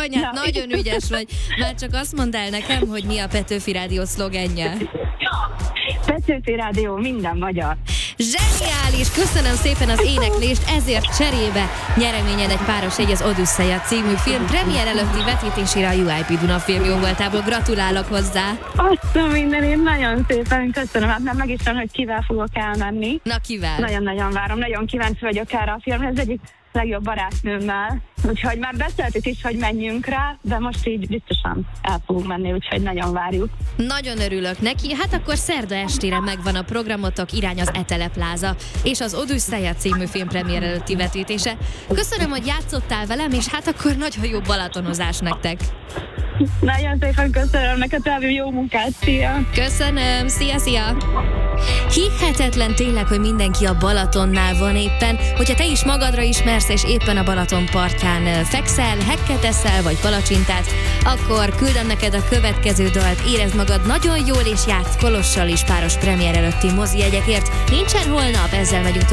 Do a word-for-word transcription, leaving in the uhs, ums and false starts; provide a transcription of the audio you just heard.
Bizony, hát nagyon ügyes vagy. Már csak azt mondd el nekem, hogy mi a Petőfi Rádió szlogenje. Petőfi Rádió, minden magyar. Zseniális! Köszönöm szépen az éneklést, ezért cserébe nyereményed egy páros jegy az Odüsszeia című film premier előtti vetítésére a u i pé Duna film jó voltából. Gratulálok hozzá! Azt a mindenén, nagyon szépen köszönöm. Hát már meg is van, hogy kivel fogok elmenni. Na, kivel? Nagyon-nagyon várom, nagyon kíváncsi vagyok erre a filmhez. Ez egyik legjobb barátnőmmel. Úgyhogy már beszéltük is, hogy menjünk rá, de most így biztosan el fogunk menni, úgyhogy nagyon várjuk. Nagyon örülök neki. Hát akkor szerda estére megvan a programotok, irány az Etele Pláza és az Odüsszeia című film premier előtti vetítése. Köszönöm, hogy játszottál velem, és hát akkor nagyon jó balatonozás nektek. Nagyon szépen köszönöm, neked további jó munkát, szia! Köszönöm, szia, szia! Hihetetlen tényleg, hogy mindenki a Balatonnál van éppen. Hogyha te is magadra ismersz, és éppen a Balaton partján fekszel, hekket eszel, vagy palacsintát, akkor küldöm neked a következő dalt. Érezd magad nagyon jól, és játsz Kolossal is páros premier előtti mozi jegyekért. Nincsen holnap, ezzel megyünk tovább.